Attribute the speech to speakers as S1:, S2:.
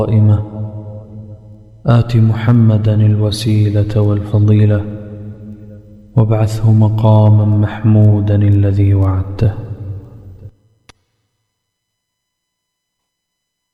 S1: قائمة آت محمدا الوسيلة والفضيلة وابعثه مقاما محمودا الذي وعدته.